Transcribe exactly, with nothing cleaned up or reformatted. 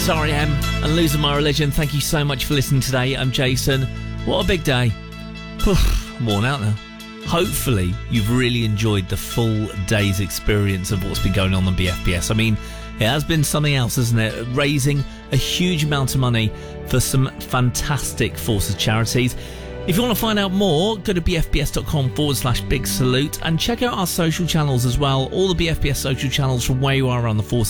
was R E M and Losing My Religion. Thank you so much for listening today. I'm Jason. What a big day. I'm worn out now. Hopefully you've really enjoyed the full day's experience of what's been going on on B F B S. I mean, it has been something else, hasn't it? Raising a huge amount of money for some fantastic Forces charities. If you want to find out more, go to bfbs.com forward slash big salute and check out our social channels as well. All the B F B S social channels from where you are around the Forces